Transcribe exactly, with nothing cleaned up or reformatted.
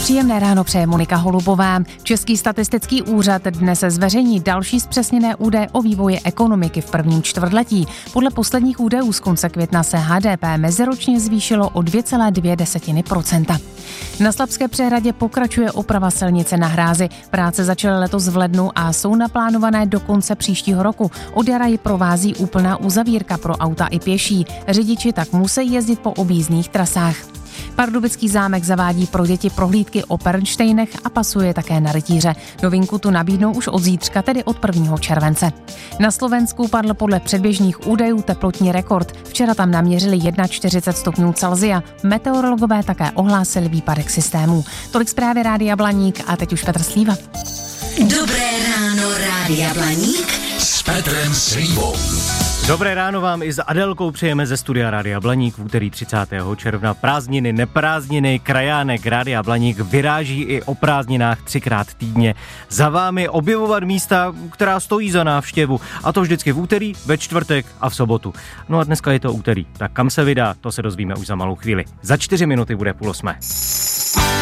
Příjemné ráno přeje Monika Holubová. Český statistický úřad dnes zveřejní další zpřesněné údaje o vývoji ekonomiky v prvním čtvrtletí. Podle posledních údajů z konce května se H D P meziročně zvýšilo o dvě celá dvě procenta. Na Slabské přehradě pokračuje oprava silnice na Hrázi. Práce začaly letos v lednu a jsou naplánované do konce příštího roku. Od jara ji provází úplná uzavírka pro auta i pěší. Řidiči tak musí jezdit po objízdných trasách. Pardubický zámek zavádí pro děti prohlídky o Pernštejnech a pasuje také na rytíře. Novinku tu nabídnou už od zítřka, tedy od prvního července. Na Slovensku padl podle předběžných údajů teplotní rekord. Včera tam naměřili čtyřicet jedna stupňů Celsia. Meteorologové také ohlásili výpadek systémů. Tolik zprávy Rádia Blaník a teď už Petr Slíva. Dobré ráno Rádia Blaník s Petrem Slívou. Dobré ráno vám i s Adelkou přejeme ze studia Rádia Blaník v úterý třicátého června. Prázdniny, neprázdniny, krajánek Rádia Blaník vyráží i o prázdninách třikrát týdně. Za vámi objevovat místa, která stojí za návštěvu. A to vždycky v úterý, ve čtvrtek a v sobotu. No a dneska je to úterý. Tak kam se vydá, to se dozvíme už za malou chvíli. Za čtyři minuty bude půl osmé.